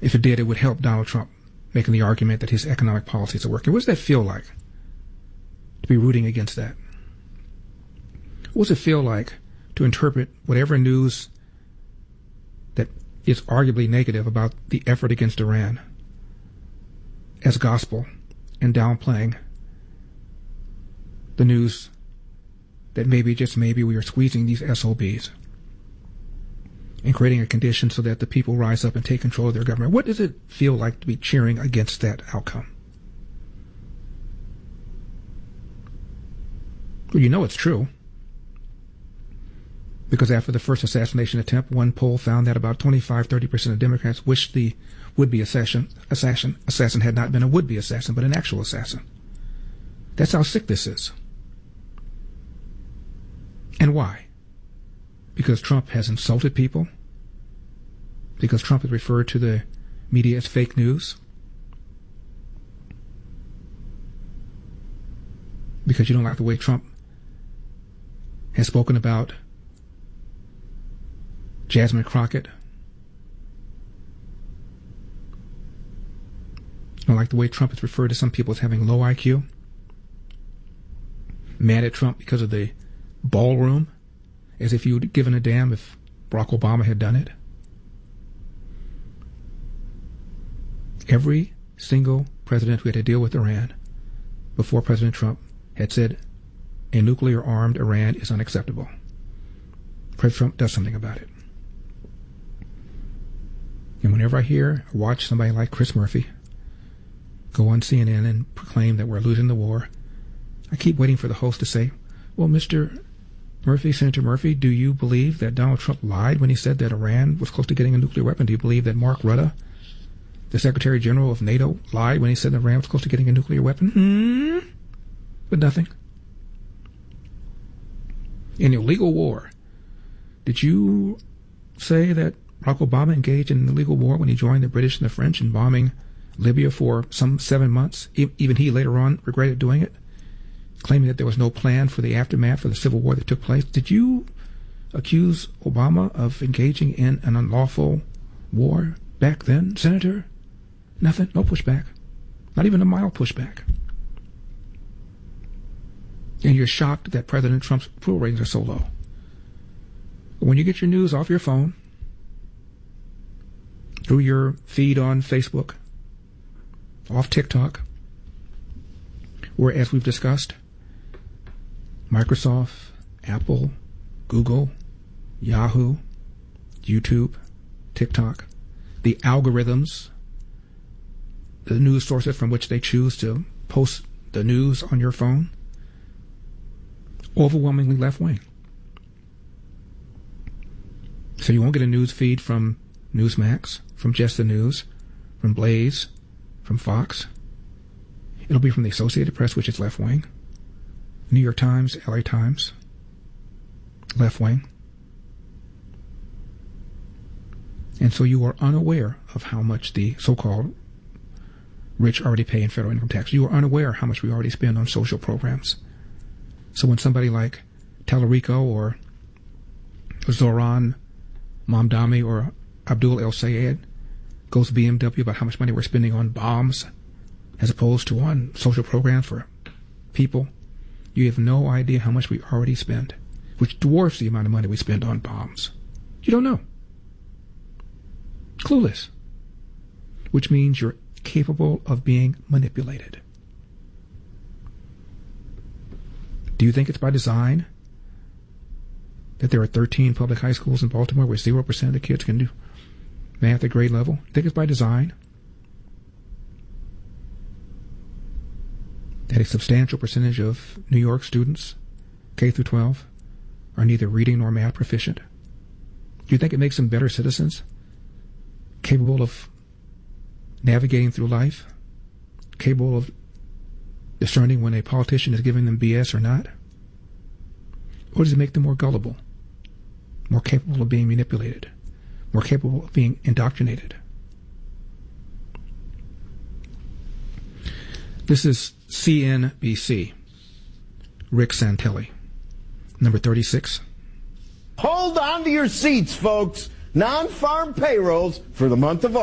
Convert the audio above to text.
If it did, it would help Donald Trump making the argument that his economic policies are working. What does that feel like to be rooting against that? What does it feel like to interpret whatever news that is arguably negative about the effort against Iran as gospel and downplaying the news that maybe, just maybe, we are squeezing these SOBs and creating a condition so that the people rise up and take control of their government? What does it feel like to be cheering against that outcome? Well, you know it's true. Because after the first assassination attempt, one poll found that about 25-30% of Democrats wished the would-be assassin had not been a would-be assassin, but an actual assassin. That's how sick this is. And why? Because Trump has insulted people? Because Trump has referred to the media as fake news? Because you don't like the way Trump has spoken about Jasmine Crockett? You don't like the way Trump has referred to some people as having low IQ? Mad at Trump because of the ballroom, as if you'd given a damn if Barack Obama had done it? Every single president who had to deal with Iran before President Trump had said a nuclear-armed Iran is unacceptable. President Trump does something about it. And whenever I hear or watch somebody like Chris Murphy go on CNN and proclaim that we're losing the war, I keep waiting for the host to say, well, Mr. Murphy, Senator Murphy, do you believe that Donald Trump lied when he said that Iran was close to getting a nuclear weapon? Do you believe that Mark Rutte, the Secretary General of NATO, lied when he said that Iran was close to getting a nuclear weapon? But nothing. In illegal war, did you say that Barack Obama engaged in an illegal war when he joined the British and the French in bombing Libya for some 7 months? Even he later on regretted doing it, claiming that there was no plan for the aftermath for the civil war that took place. Did you accuse Obama of engaging in an unlawful war back then, Senator? Nothing. No pushback. Not even a mild pushback. And you're shocked that President Trump's approval ratings are so low. But when you get your news off your phone, through your feed on Facebook, off TikTok, where, as we've discussed, Microsoft, Apple, Google, Yahoo, YouTube, TikTok, the algorithms, the news sources from which they choose to post the news on your phone, overwhelmingly left-wing. So you won't get a news feed from Newsmax, from Just the News, from Blaze, from Fox. It'll be from the Associated Press, which is left-wing, New York Times, LA Times, left-wing. And so you are unaware of how much the so-called rich already pay in federal income tax. You are unaware how much we already spend on social programs. So when somebody like Tallarico or Zoran Mamdani or Abdul El Sayed goes BMW about how much money we're spending on bombs as opposed to on social programs for people, you have no idea how much we already spend, which dwarfs the amount of money we spend on bombs. You don't know. Clueless. Which means you're capable of being manipulated. Do you think it's by design that there are 13 public high schools in Baltimore where 0% of the kids can do math at grade level? You think it's by design that a substantial percentage of New York students, K through 12, are neither reading nor math proficient? Do you think it makes them better citizens, capable of navigating through life, capable of discerning when a politician is giving them BS or not? Or does it make them more gullible, more capable of being manipulated, more capable of being indoctrinated? This is CNBC, Rick Santelli, number 36. Hold on to your seats, folks. Non-farm payrolls for the month of August.